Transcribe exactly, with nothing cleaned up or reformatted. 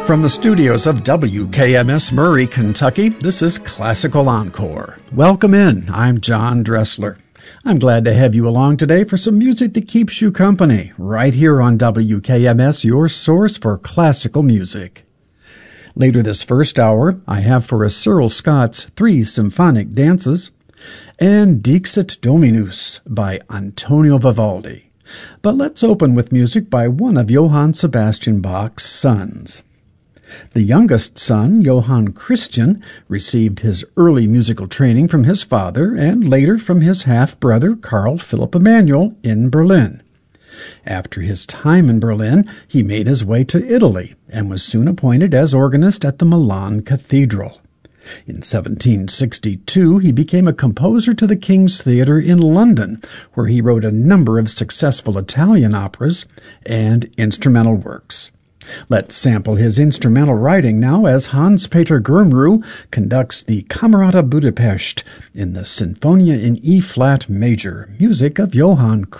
From the studios of W K M S Murray, Kentucky, this is Classical Encore. Welcome in. I'm John Dressler. I'm glad to have you along today for some music that keeps you company, right here on W K M S, your source for classical music. Later this first hour, I have for us Cyril Scott's Three Symphonic Dances and Dixit Dominus by Antonio Vivaldi. But let's open with music by one of Johann Sebastian Bach's sons. The youngest son, Johann Christian, received his early musical training from his father and later from his half-brother Carl Philipp Emanuel in Berlin. After his time in Berlin, he made his way to Italy and was soon appointed as organist at the Milan Cathedral. In seventeen sixty-two, he became a composer to the King's Theatre in London, where he wrote a number of successful Italian operas and instrumental works. Let's sample his instrumental writing now as Hans-Peter Gernrou conducts the Camerata Budapest in the Sinfonia in E-flat major, music of Johann